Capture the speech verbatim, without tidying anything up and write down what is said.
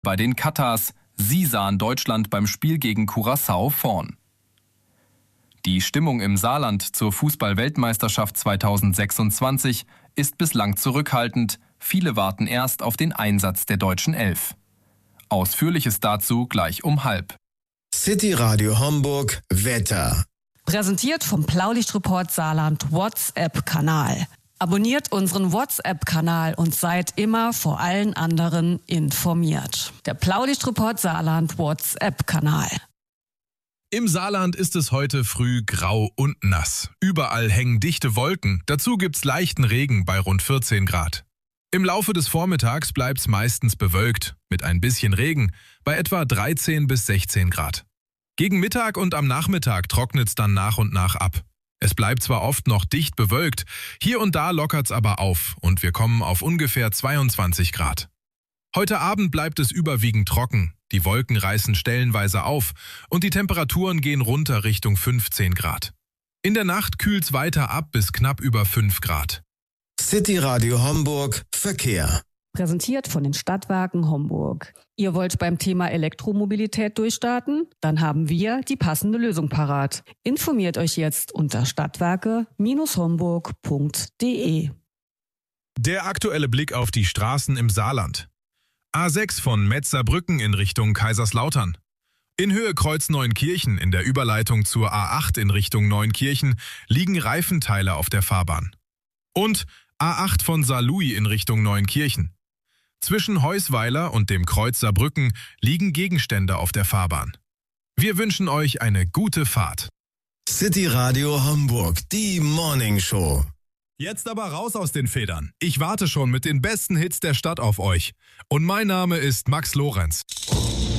bei den Katas. Sie sahen Deutschland beim Spiel gegen Curaçao vorn. Die Stimmung im Saarland zur Fußball-Weltmeisterschaft zweitausendsechsundzwanzig ist bislang zurückhaltend. Viele warten erst auf den Einsatz der deutschen Elf. Ausführliches dazu gleich um halb. City Radio Homburg Wetter. Präsentiert vom Blaulichtreport Saarland WhatsApp-Kanal. Abonniert unseren WhatsApp-Kanal und seid immer vor allen anderen informiert. Der Blaulichtreport Saarland WhatsApp-Kanal. Im Saarland ist es heute früh grau und nass. Überall hängen dichte Wolken. Dazu gibt's leichten Regen bei rund vierzehn Grad. Im Laufe des Vormittags bleibt's meistens bewölkt, mit ein bisschen Regen, bei etwa dreizehn bis sechzehn Grad. Gegen Mittag und am Nachmittag trocknet's dann nach und nach ab. Es bleibt zwar oft noch dicht bewölkt, hier und da lockert's aber auf und wir kommen auf ungefähr zweiundzwanzig Grad. Heute Abend bleibt es überwiegend trocken, die Wolken reißen stellenweise auf und die Temperaturen gehen runter Richtung fünfzehn Grad. In der Nacht kühlt's weiter ab bis knapp über fünf Grad. City Radio Homburg Verkehr. Präsentiert von den Stadtwerken Homburg. Ihr wollt beim Thema Elektromobilität durchstarten? Dann haben wir die passende Lösung parat. Informiert euch jetzt unter stadtwerke Bindestrich homburg punkt de. Der aktuelle Blick auf die Straßen im Saarland. A sechs von Metzerbrücken in Richtung Kaiserslautern. In Höhe Kreuz Neunkirchen in der Überleitung zur A acht in Richtung Neunkirchen liegen Reifenteile auf der Fahrbahn. Und A acht von Saarlouis in Richtung Neunkirchen. Zwischen Heusweiler und dem Kreuz Saarbrücken liegen Gegenstände auf der Fahrbahn. Wir wünschen euch eine gute Fahrt. City Radio Homburg, die Morning Show. Jetzt aber raus aus den Federn. Ich warte schon mit den besten Hits der Stadt auf euch. Und mein Name ist Max Lorenz.